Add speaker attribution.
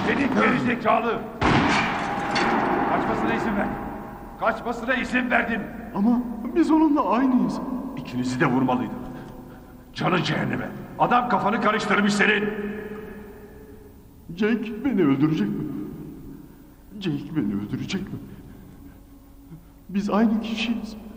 Speaker 1: Seni gerizekalı! Kaçmasına izin verdin. Kaçmasına izin verdin.
Speaker 2: Ama biz onunla aynıyız.
Speaker 1: İkinizi de vurmalıydım. Canın cehenneme. Adam kafanı karıştırmış senin.
Speaker 2: Jake beni öldürecek mi? Jake beni öldürecek mi? Biz aynı kişiyiz.